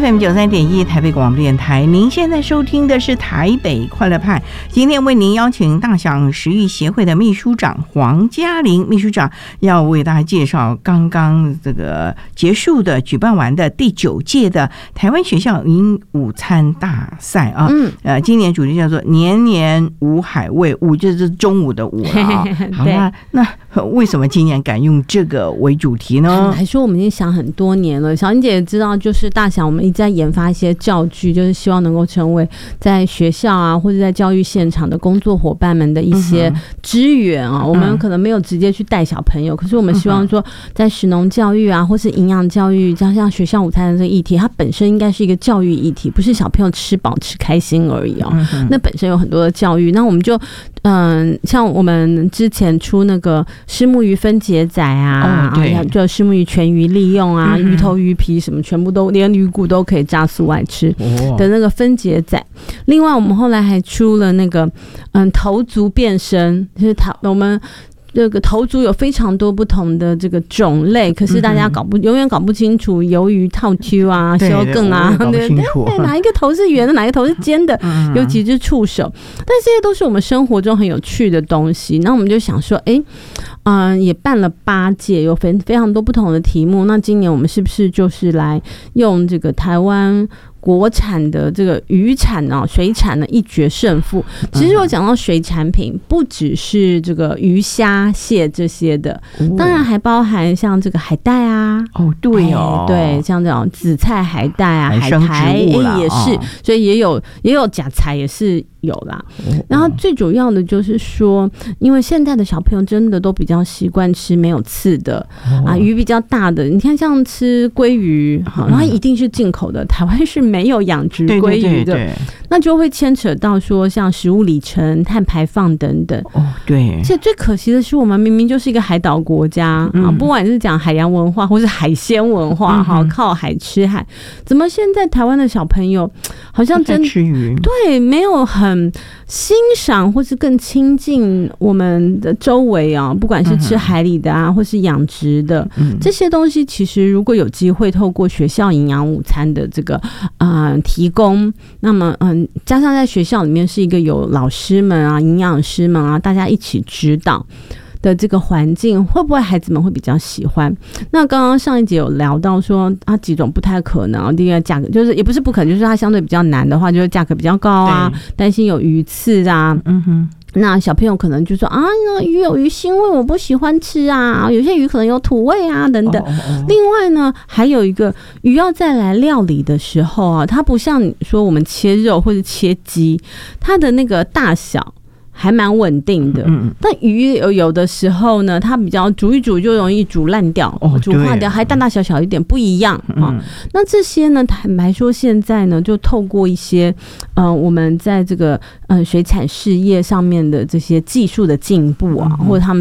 FM 93.1台北广播电台，您现在收听的是台北快乐派。今天为您邀请大享食育协会的秘书长黄嘉玲秘书长，要为大家介绍刚刚这个结束的举办完的第9届的台湾学校营午餐大赛啊。今年主题叫做年年无海味，午就是中午的午了啊。好啦，那为什么今年敢用这个为主题呢？ 还说我们已经想很多年了，小英姐也知道，就是大想我们一直在研发一些教具，就是希望能够成为在学校啊或者在教育现场的工作伙伴们的一些支援啊。我们可能没有直接去带小朋友，可是我们希望说在食农教育啊或是营养教育，像学校午餐的这个议题，它本身应该是一个教育议题，不是小朋友吃饱吃开心而已哦。那本身有很多的教育，那我们就像我们之前出那个虱目鱼分解仔啊，就虱目鱼全鱼利用啊，鱼头鱼皮什么全部都连鱼骨都可以炸素外吃的那个分解仔。另外我们后来还出了那个头足变身，就是我们这个头足有非常多不同的这个种类，可是大家永远搞不清楚鱿鱼、套揪啊、小梗啊，对，哪一个头是圆的，哪一个头是尖的，有几只触手，但这些都是我们生活中很有趣的东西。那我们就想说，也办了8届，有非常多不同的题目。那今年我们是不是就是来用这个台湾国产的这个渔产啊、水产呢一决胜负？其实我讲到水产品，不只是这个鱼虾蟹这些的，当然还包含像这个海带啊，对，像这种紫菜海带啊、海苔也是，所以也有假菜也是有啦。然后最主要的就是说，因为现在的小朋友真的都比较习惯吃没有刺的鱼比较大的，你看像吃鲑鱼，然后一定是进口的，台湾是没有养殖鲑鱼的，那就会牵扯到说像食物里程、碳排放等等。对。而且最可惜的是，我们明明就是一个海岛国家不管是讲海洋文化或是海鲜文化靠海吃海，怎么现在台湾的小朋友好像真吃鱼，对，没有很欣赏或是更亲近我们的周围啊，不管是吃海里的啊，或是养殖的这些东西，其实如果有机会透过学校营养午餐的这个提供，那么加上在学校里面是一个有老师们啊、营养师们啊，大家一起指导的这个环境，会不会孩子们会比较喜欢？那刚刚上一节有聊到说几种不太可能，第一个价格就是也不是不可能，就是它相对比较难的话，就是价格比较高啊，担心有鱼刺啊。那小朋友可能就说鱼有鱼腥味，我不喜欢吃啊，有些鱼可能有土味啊等等。另外呢，还有一个鱼要再来料理的时候啊，它不像说我们切肉或者切鸡，它的那个大小还蛮稳定的，但鱼有的时候呢，它比较煮一煮就容易煮烂掉，煮化掉，还大大小小一点不一样那这些呢，坦白说，现在呢，就透过一些我们在这个水产事业上面的这些技术的进步啊，或者他们